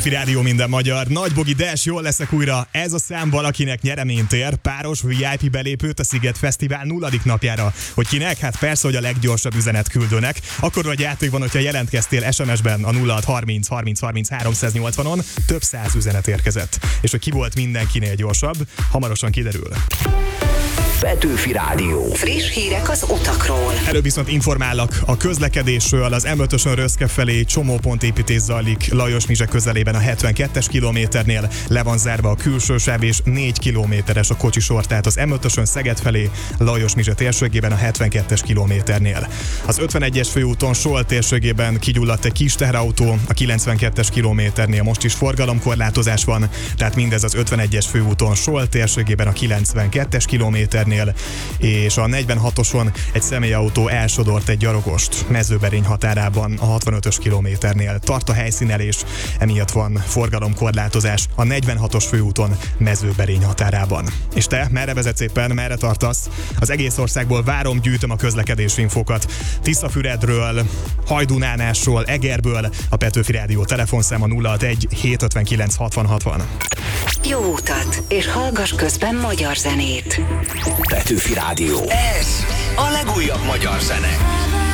Rádió minden magyar, Nagy Bogi Des, jól leszek újra. Ez a szám valakinek nyereményt ér, páros VIP belépőt a Sziget Fesztivál 0. napjára. Hogy kinek? Hát persze, hogy a leggyorsabb üzenetküldőnek. Akkor vagy játékban, hogyha jelentkeztél SMS-ben a 0630 30 30 380-on, több száz üzenet érkezett. És hogy ki volt mindenkinél gyorsabb, hamarosan kiderül. Petőfi Rádió. Friss hírek az utakról. Előbb viszont informálok a közlekedésről. Az M5-ösön Röszke felé csomópontépítés zajlik Lajos-Mizse közelében a 72-es kilométernél. Le van zárva a külső sáv és 4 kilométeres a kocsisor, tehát az M5-ösön Szeged felé Lajos-Mizse térségében a 72-es kilométernél. Az 51-es főúton Sol térségében kigyulladt egy kis teherautó, a 92-es kilométernél most is forgalomkorlátozás van, tehát mindez az 51-es főúton Sol térségében a 92-es kilométernél, és a 46-oson egy személyautó elsodort egy gyalogost Mezőberény határában a 65-ös kilométernél. Tart a helyszínelés, emiatt van forgalomkorlátozás a 46-os főúton Mezőberény határában. És te merre vezetsz éppen, merre tartasz? Az egész országból várom, gyűjtöm a közlekedési infokat. Tiszafüredről, Hajdúnánásról, Egerből, a Petőfi Rádió telefonszáma 061 759 60 60. Jó utat, és hallgass közben magyar zenét. Petőfi Rádió. Ez a legújabb magyar zene.